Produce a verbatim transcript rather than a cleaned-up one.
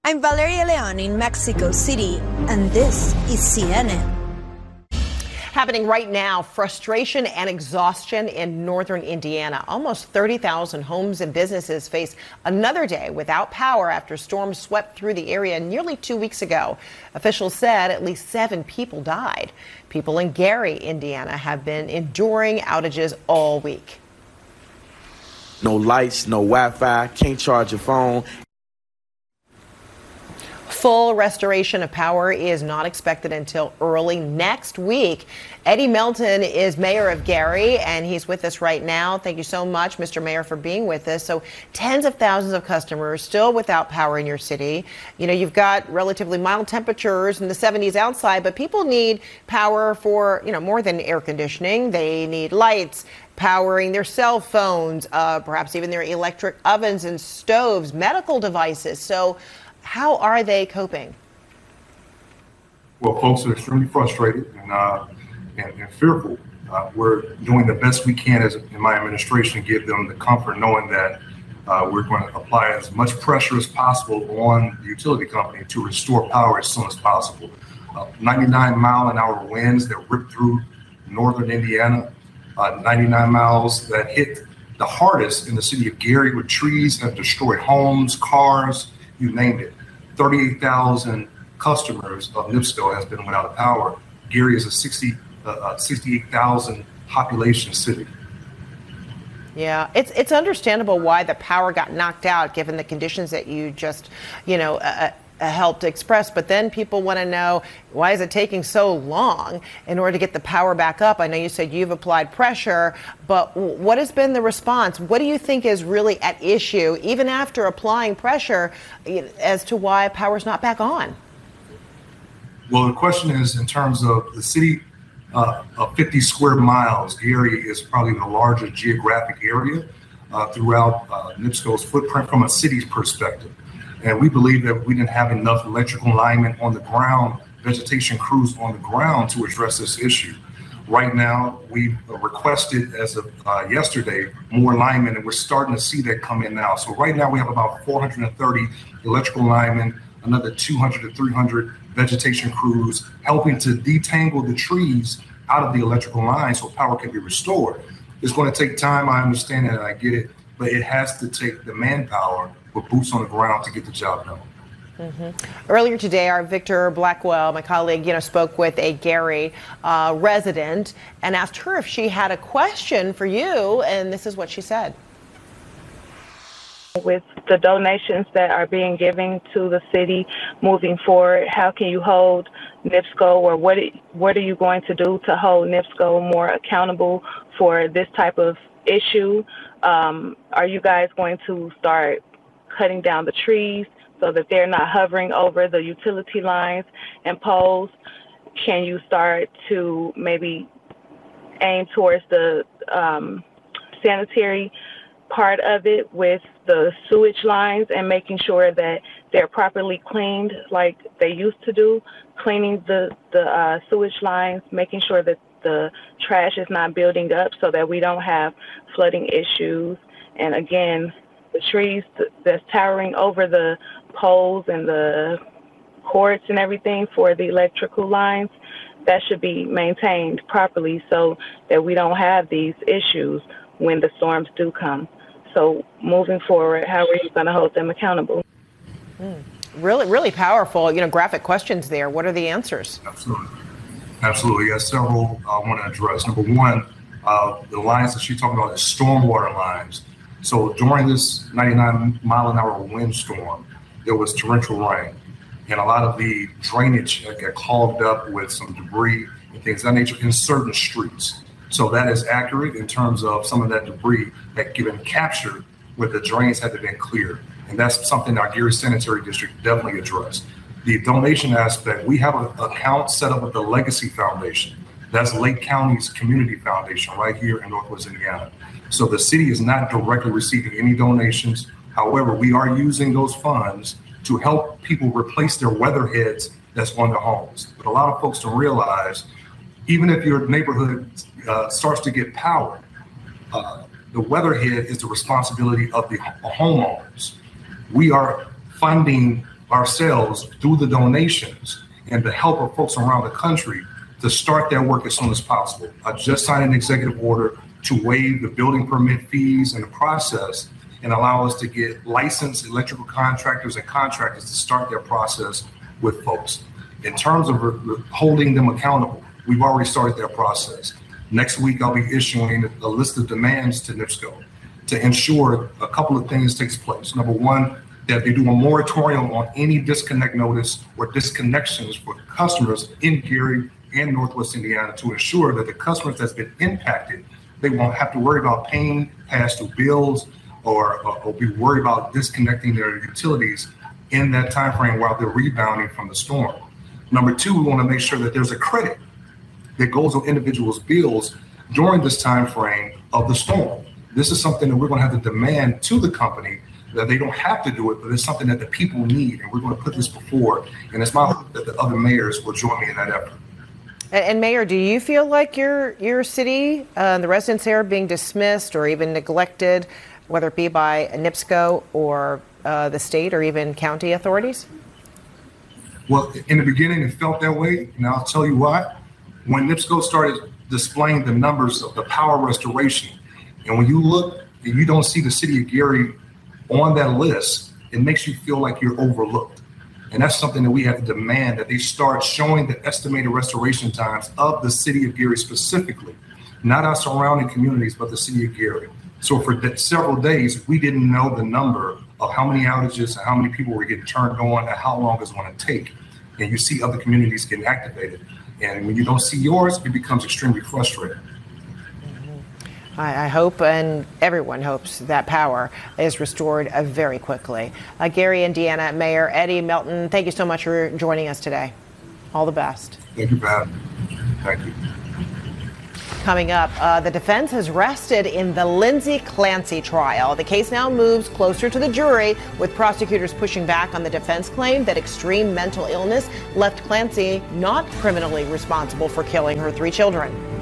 I'm Valeria Leon in Mexico City, and this is C N N. Happening right now, frustration and exhaustion in northern Indiana. Almost thirty thousand homes and businesses face another day without power after storms swept through the area nearly two weeks ago. Officials said at least seven people died. People in Gary, Indiana, have been enduring outages all week. No lights, no Wi-Fi, can't charge your phone. Full restoration of power is not expected until early next week. Eddie Melton is mayor of Gary, and he's with us right now. Thank you so much, Mister Mayor, for being with us. So tens of thousands of customers still without power in your city. You know, you've got relatively mild temperatures in the seventies outside, but people need power for, you know, more than air conditioning. They need lights, powering their cell phones, uh, perhaps even their electric ovens and stoves, medical devices. So how are they coping? Well, folks are extremely frustrated and uh, and, and fearful. Uh, we're doing the best we can as in my administration to give them the comfort knowing that uh, we're going to apply as much pressure as possible on the utility company to restore power as soon as possible. Uh, ninety-nine mile an hour winds that ripped through northern Indiana, uh, ninety-nine miles that hit the hardest in the city of Gary, where trees have destroyed homes, cars, you named it. thirty-eight thousand customers of NIPSCO has been without power. Gary is a sixty, uh, sixty-eight thousand population city. Yeah, it's it's understandable why the power got knocked out, given the conditions that you just, you know, uh, uh, helped express. But then people want to know, why is it taking so long in order to get the power back up? I know you said you've applied pressure, but what has been the response? What do you think is really at issue, even after applying pressure, as to why power's not back on? Well, the question is, in terms of the city uh, of fifty square miles, Gary is probably the largest geographic area uh, throughout uh, NIPSCO's footprint from a city's perspective. And we believe that we didn't have enough electrical linemen on the ground, vegetation crews on the ground to address this issue. Right now, we've requested as of uh, yesterday more linemen, and we're starting to see that come in now. So right now we have about four hundred thirty electrical linemen, another two hundred to three hundred vegetation crews helping to detangle the trees out of the electrical line so power can be restored. It's going to take time, I understand it, and I get it, but it has to take the manpower with boots on the ground to get the job done. Mm-hmm. Earlier today, our Victor Blackwell, my colleague, you know, spoke with a Gary uh, resident and asked her if she had a question for you, and this is what she said. With the donations that are being given to the city moving forward, how can you hold NIPSCO, or what what are you going to do to hold NIPSCO more accountable for this type of issue? Um, are you guys going to start cutting down the trees so that they're not hovering over the utility lines and poles? Can you start to maybe aim towards the um, sanitary part of it with the sewage lines and making sure that they're properly cleaned like they used to do, cleaning the, the uh, sewage lines, making sure that the trash is not building up so that we don't have flooding issues. And again, the trees that's towering over the poles and the cords and everything for the electrical lines, that should be maintained properly so that we don't have these issues when the storms do come. So moving forward, how are you going to hold them accountable? Mm. Really, really powerful, you know, graphic questions there. What are the answers? Absolutely. Absolutely. Yes, several I want to address. Number one, uh, the lines that she's talking about is stormwater lines. So during this ninety-nine mile an hour windstorm, there was torrential rain, and a lot of the drainage got clogged up with some debris and things of that nature in certain streets. So that is accurate in terms of some of that debris that given captured where the drains had to been cleared. And that's something our Gary Sanitary District definitely addressed. The donation aspect, we have an account set up with the Legacy Foundation. That's Lake County's community foundation right here in Northwest Indiana. So the city is not directly receiving any donations. However, we are using those funds to help people replace their weatherheads that's on their homes. But a lot of folks don't realize, even if your neighborhood uh, starts to get power, uh, the weatherhead is the responsibility of the homeowners. We are funding ourselves through the donations and the help of folks around the country to start that work as soon as possible. I just signed an executive order to waive the building permit fees in the process and allow us to get licensed electrical contractors and contractors to start their process with folks. In terms of re- re- holding them accountable, we've already started that process. Next week, I'll be issuing a list of demands to NIPSCO to ensure a couple of things takes place. Number one, that they do a moratorium on any disconnect notice or disconnections for customers in Gary and Northwest Indiana to ensure that the customers that's been impacted, they won't have to worry about paying past due bills or, or, or be worried about disconnecting their utilities in that time frame while they're rebounding from the storm. Number two, we want to make sure that there's a credit that goes on individuals' bills during this time frame of the storm. This is something that we're going to have to demand to the company, that they don't have to do it, but it's something that the people need, and we're going to put this before. And it's my hope that the other mayors will join me in that effort. And, and Mayor, do you feel like your your city, uh, the residents here, are being dismissed or even neglected, whether it be by NIPSCO or uh, the state or even county authorities? Well, in the beginning, it felt that way, and I'll tell you why. When NIPSCO started displaying the numbers of the power restoration, and when you look and you don't see the city of Gary on that list, it makes you feel like you're overlooked. And that's something that we have to demand, that they start showing the estimated restoration times of the city of Gary specifically, not our surrounding communities, but the city of Gary. So for de- several days, we didn't know the number of how many outages and how many people were getting turned on and how long it's going to take. And you see other communities getting activated. And when you don't see yours, it becomes extremely frustrating. I, I hope, and everyone hopes, that power is restored uh, very quickly. Uh, Gary, Indiana Mayor Eddie Melton, thank you so much for joining us today. All the best. Thank you for having me. Thank you. Coming up, uh, the defense has rested in the Lindsay Clancy trial. The case now moves closer to the jury, with prosecutors pushing back on the defense claim that extreme mental illness left Clancy not criminally responsible for killing her three children.